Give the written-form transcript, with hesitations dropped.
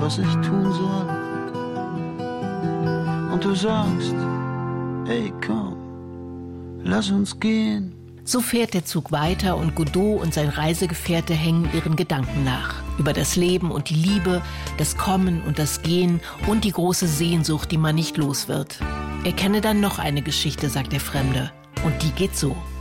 was ich tun soll. Und du sagst, hey komm, lass uns gehen. So fährt der Zug weiter und Godot und sein Reisegefährte hängen ihren Gedanken nach. Über das Leben und die Liebe, das Kommen und das Gehen und die große Sehnsucht, die man nicht los wird. Er kenne dann noch eine Geschichte, sagt der Fremde. Und die geht so.